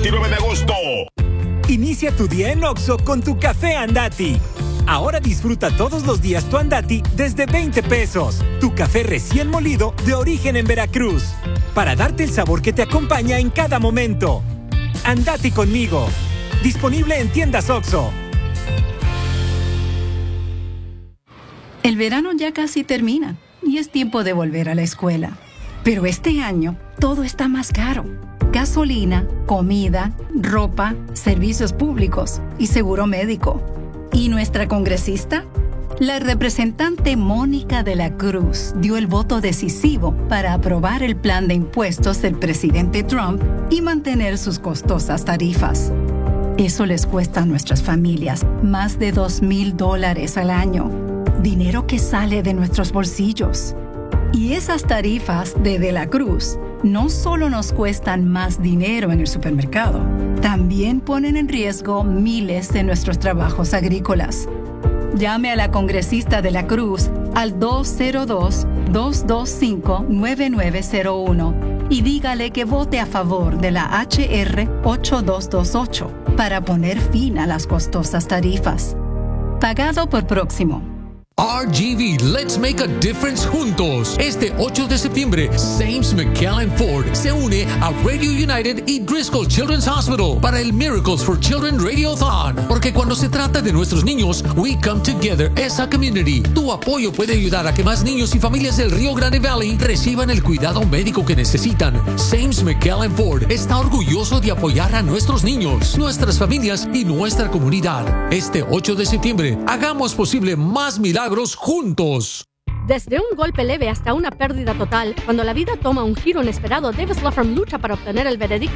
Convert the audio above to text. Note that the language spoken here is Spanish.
29 de agosto. Inicia tu día en Oxxo con tu café Andati. Ahora disfruta todos los días tu Andati desde 20 pesos. Tu café recién molido de origen en Veracruz. Para darte el sabor que te acompaña en cada momento. Andati conmigo. Disponible en tiendas Oxxo. El verano ya casi termina y es tiempo de volver a la escuela. Pero este año todo está más caro. Gasolina, comida, ropa, servicios públicos y seguro médico. ¿Y nuestra congresista? La representante Mónica de la Cruz dio el voto decisivo para aprobar el plan de impuestos del presidente Trump y mantener sus costosas tarifas. Eso les cuesta a nuestras familias más de $2,000 al año. Dinero que sale de nuestros bolsillos. Y esas tarifas de la Cruz no solo nos cuestan más dinero en el supermercado, también ponen en riesgo miles de nuestros trabajos agrícolas. Llame a la congresista de la Cruz al 202-225-9901 y dígale que vote a favor de la HR 8228 para poner fin a las costosas tarifas. Pagado por Próximo. RGV, let's make a difference juntos. Este 8 de septiembre, Sames McCallan Ford se une a Radio United y Driscoll Children's Hospital para el Miracles for Children Radiothon. Porque cuando se trata de nuestros niños, we come together as a community. Tu apoyo puede ayudar a que más niños y familias del Rio Grande Valley reciban el cuidado médico que necesitan. Sames McCallan Ford está orgulloso de apoyar a nuestros niños, nuestras familias y nuestra comunidad. Este 8 de septiembre, hagamos posible más milagros juntos. Desde un golpe leve hasta una pérdida total, cuando la vida toma un giro inesperado, Davis Law Firm lucha para obtener el veredicto